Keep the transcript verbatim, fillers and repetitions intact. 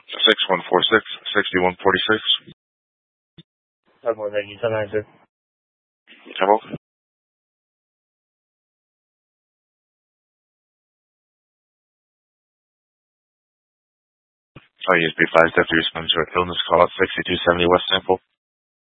six one four six, six one four six. Have more than you ten nine, sir. Hello? Oh, yes, be advised after your sponsor illness call at sixty-two seventy West Temple.